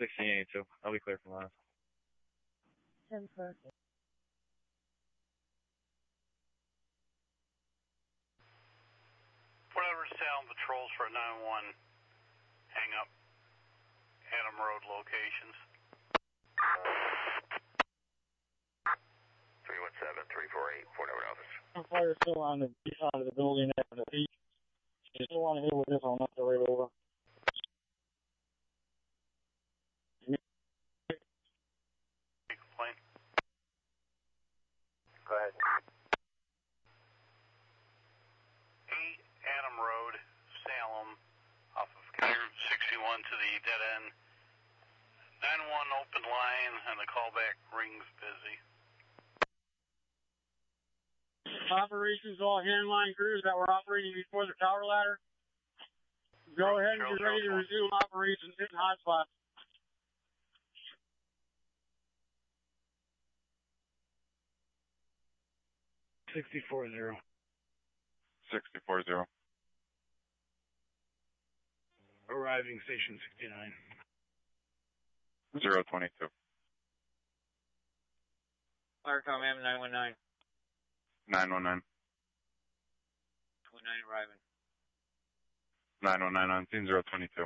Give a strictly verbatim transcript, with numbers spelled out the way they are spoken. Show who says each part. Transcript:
Speaker 1: sixteen eighty-two. I'll be clear from last.
Speaker 2: ten four.
Speaker 3: Whatever Salem patrols for nine one, hang up, Adam Road locations.
Speaker 4: three one seven, three four eight, Fort Edward office.
Speaker 2: How far is still on the east side of the building there on the beach? You still want to hit with this one, not the right over.
Speaker 3: Complaint.
Speaker 4: Go ahead.
Speaker 3: eight Adam Road, Salem, off of County sixty-one to the dead end. nine one open line and the callback rings busy.
Speaker 2: Operations, all handline crews that were operating before the tower ladder. Go ahead and be ready to resume operations in hotspot.
Speaker 1: sixty-four zero.
Speaker 5: sixty-four zero.
Speaker 1: Arriving station sixty-nine.
Speaker 5: zero twenty-two.
Speaker 2: Firecom M nine one nine.
Speaker 5: nine one nine.
Speaker 2: one nine arriving.
Speaker 5: nine one nine on scene, zero twenty-two.